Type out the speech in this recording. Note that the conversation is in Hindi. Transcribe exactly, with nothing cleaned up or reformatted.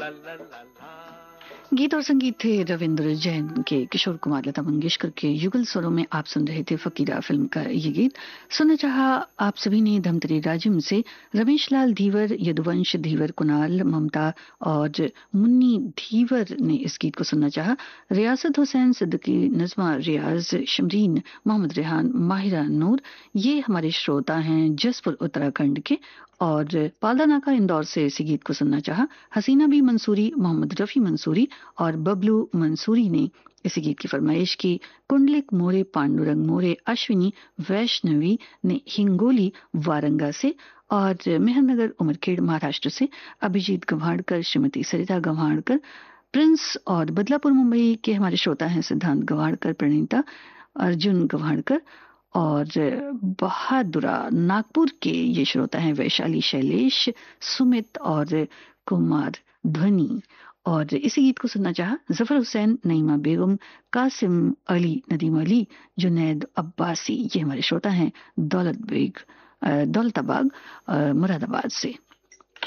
गीत और संगीत थे रविंद्र जैन के, किशोर कुमार, लता मंगेशकर के युगल स्वरों में आप सुन रहे थे फकीरा फिल्म का ये गीत। सुनना चाहा आप सभी ने धमतरी राजिम से रमेश लाल धीवर, यदुवंश धीवर, कुणाल, ममता और मुन्नी धीवर ने इस गीत को सुनना चाहा। रियासत हुसैन, सिद्दीकी, नजमा, रियाज, शमरीन, मोहम्मद रेहान, माहिरा नूर, ये हमारे श्रोता हैं जसपुर उत्तराखंड के। और पालदा नाका इंदौर से इसी गीत को सुनना चाहा हसीना बी मंसूरी, मोहम्मद रफी मंसूरी और बबलू मंसूरी ने इसी गीत की फरमाइश की। कुंडलिक मोरे, पांडुरंग मोरे, अश्विनी वैष्णवी ने हिंगोली वारंगा से और मेहरनगर उमरखेड़ महाराष्ट्र से अभिजीत गव्हाड़कर, श्रीमती सरिता गव्हाड़कर, प्रिंस और बदलापुर मुंबई के हमारे श्रोता हैं सिद्धांत गव्हाड़कर, प्रणीता, अर्जुन गव्हाड़कर और बहादुरा नागपुर के ये श्रोता हैं वैशाली, शैलेश, सुमित और कुमार ध्वनि। और इसी गीत को सुनना चाहा जफर हुसैन, नईमा बेगम, कासिम अली, नदीम अली, जुनैद अब्बासी, ये हमारे श्रोता हैं दौलत बेग दौलताबाग मुरादाबाद से।